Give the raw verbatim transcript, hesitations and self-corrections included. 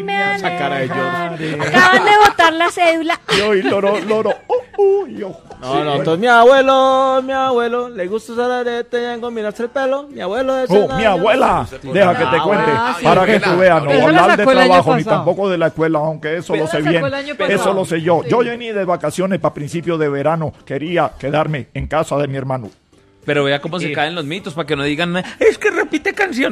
Esa cara de George. Acaban de botar la cédula. Yo y loro, loro. Uh, uh, yo. No, no, entonces mi abuelo, mi abuelo, le gusta usar arete y combinarse el pelo. Mi abuelo es Oh, mi abuela, deja que te cuente, Ah, sí, para que abuela. tú veas, no Pero voy a esa la hablar de sacó el año trabajo ni pasado. tampoco de la escuela, aunque eso Pero lo sé la bien, sacó el año pasado. eso lo sé yo. Sí. Yo vení de vacaciones para principios de verano, quería quedarme en casa de mi hermano. Pero vea cómo se caen los mitos para que no digan, es que repite canciones.